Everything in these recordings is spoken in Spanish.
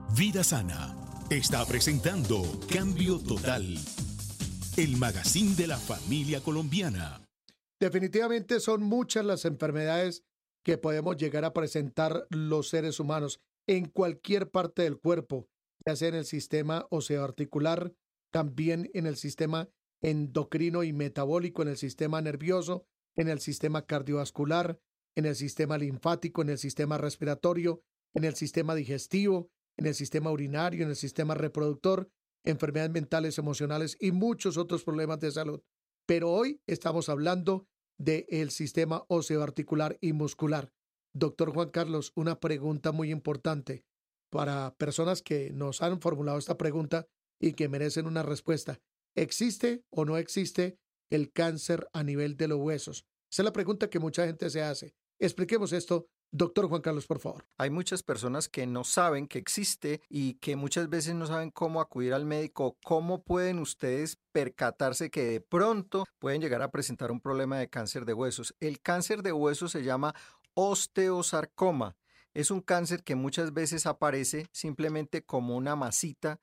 Vida Sana está presentando Cambio Total, el magazine de la familia colombiana. Definitivamente son muchas las enfermedades que podemos llegar a presentar los seres humanos en cualquier parte del cuerpo, ya sea en el sistema osteoarticular, también en el sistema endocrino y metabólico, en el sistema nervioso, en el sistema cardiovascular, en el sistema linfático, en el sistema respiratorio, en el sistema digestivo, en el sistema urinario, en el sistema reproductor, enfermedades mentales, emocionales y muchos otros problemas de salud. Pero hoy estamos hablando del sistema osteoarticular y muscular. Doctor Juan Carlos, una pregunta muy importante para personas que nos han formulado esta pregunta y que merecen una respuesta. ¿Existe o no existe el cáncer a nivel de los huesos? Esa es la pregunta que mucha gente se hace. Expliquemos esto, doctor Juan Carlos, por favor. Hay muchas personas que no saben que existe y que muchas veces no saben cómo acudir al médico. ¿Cómo pueden ustedes percatarse que de pronto pueden llegar a presentar un problema de cáncer de huesos? El cáncer de huesos se llama osteosarcoma. Es un cáncer que muchas veces aparece simplemente como una masita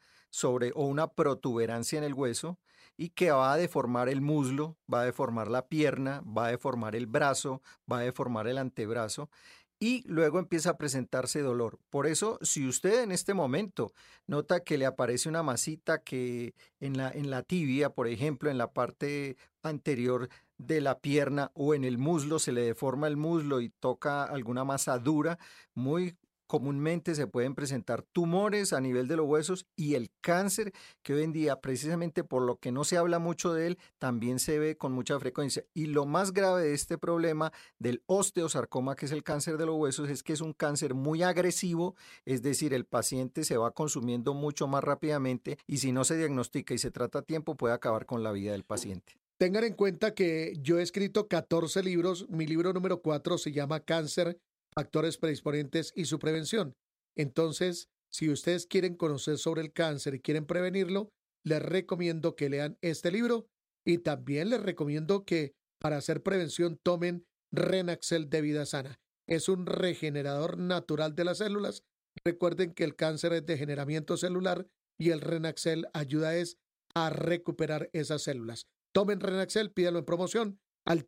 o una protuberancia en el hueso y que va a deformar el muslo, va a deformar la pierna, va a deformar el brazo, va a deformar el antebrazo y luego empieza a presentarse dolor. Por eso, si usted en este momento nota que le aparece una masita que en la tibia, por ejemplo, en la parte anterior de la pierna o en el muslo, se le deforma el muslo y toca alguna masa dura, muy comúnmente se pueden presentar tumores a nivel de los huesos y el cáncer, que hoy en día, precisamente por lo que no se habla mucho de él, también se ve con mucha frecuencia. Y lo más grave de este problema del osteosarcoma, que es el cáncer de los huesos, es que es un cáncer muy agresivo, es decir, el paciente se va consumiendo mucho más rápidamente y si no se diagnostica y se trata a tiempo, puede acabar con la vida del paciente. Tengan en cuenta que yo he escrito 14 libros. Mi libro número 4 se llama Cáncer, Factores Predisponentes y su Prevención. Entonces, si ustedes quieren conocer sobre el cáncer y quieren prevenirlo, les recomiendo que lean este libro y también les recomiendo que para hacer prevención tomen Renaxel de Vida Sana. Es un regenerador natural de las células. Recuerden que el cáncer es degeneramiento celular y el Renaxel ayuda a recuperar esas células. Tomen Renaxel, pídanlo en promoción al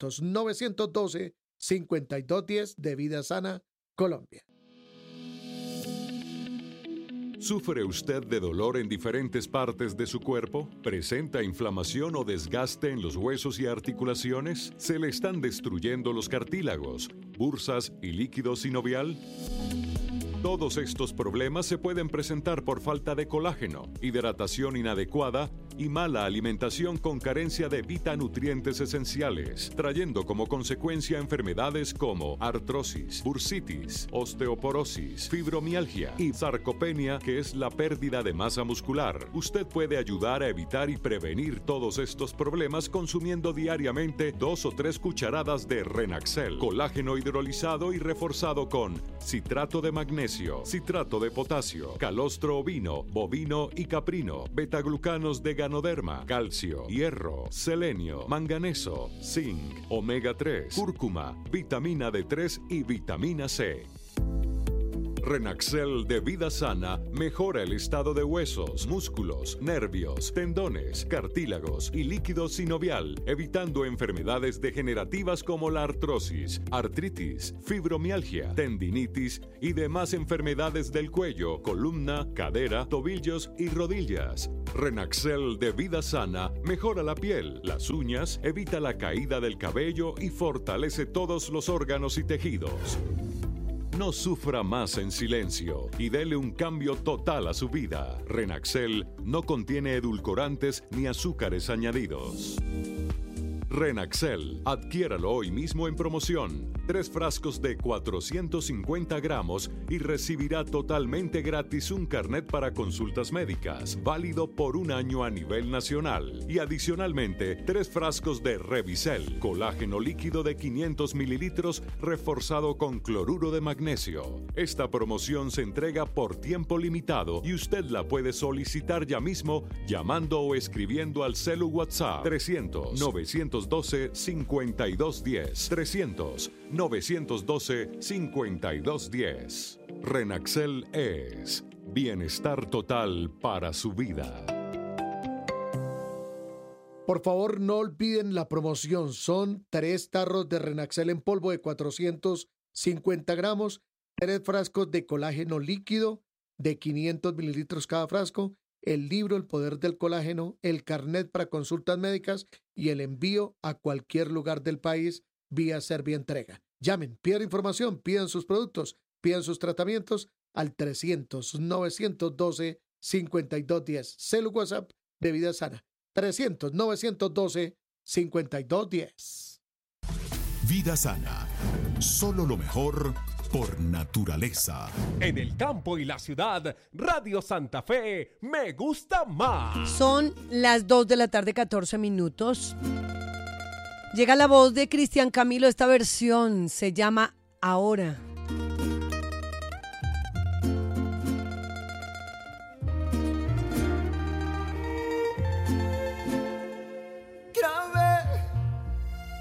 300-912-5210 de Vida Sana, Colombia. ¿Sufre usted de dolor en diferentes partes de su cuerpo? ¿Presenta inflamación o desgaste en los huesos y articulaciones? ¿Se le están destruyendo los cartílagos, bursas y líquido sinovial? Todos estos problemas se pueden presentar por falta de colágeno, hidratación inadecuada y mala alimentación con carencia de vitanutrientes esenciales, trayendo como consecuencia enfermedades como artrosis, bursitis, osteoporosis, fibromialgia y sarcopenia, que es la pérdida de masa muscular. Usted puede ayudar a evitar y prevenir todos estos problemas consumiendo diariamente 2 o 3 cucharadas de Renaxel, colágeno hidrolizado y reforzado con citrato de magnesio, citrato de potasio, calostro ovino, bovino y caprino, betaglucanos de ganoderma, calcio, hierro, selenio, manganeso, zinc, omega 3, cúrcuma, vitamina D3 y vitamina C. Renaxel de Vida Sana mejora el estado de huesos, músculos, nervios, tendones, cartílagos y líquido sinovial, evitando enfermedades degenerativas como la artrosis, artritis, fibromialgia, tendinitis y demás enfermedades del cuello, columna, cadera, tobillos y rodillas. Renaxel de Vida Sana mejora la piel, las uñas, evita la caída del cabello y fortalece todos los órganos y tejidos. No sufra más en silencio y dele un cambio total a su vida. Renaxel no contiene edulcorantes ni azúcares añadidos. Renaxel, adquiéralo hoy mismo en promoción. 3 frascos de 450 gramos y recibirá totalmente gratis un carnet para consultas médicas, válido por 1 año a nivel nacional. Y adicionalmente, 3 frascos de Revisel, colágeno líquido de 500 mililitros reforzado con cloruro de magnesio. Esta promoción se entrega por tiempo limitado y usted la puede solicitar ya mismo llamando o escribiendo al celu WhatsApp 300-912-5210. 300-912-5210. Renaxel es Bienestar total para su vida. Por favor, no olviden la promoción. Son 3 tarros de Renaxel en polvo de 450 gramos, 3 frascos de colágeno líquido de 500 mililitros cada frasco, el libro El Poder del Colágeno, el carnet para consultas médicas y el envío a cualquier lugar del país vía Servientrega. Llamen, pidan información, pidan sus productos, pidan sus tratamientos al 300-912-5210. Celu WhatsApp de Vida Sana. 300-912-5210. Vida Sana. Solo lo mejor por naturaleza. En el campo y la ciudad, Radio Santa Fe me gusta más. Son las 2 de la tarde, 14 minutos. Llega la voz de Cristian Camilo. Esta versión se llama Ahora.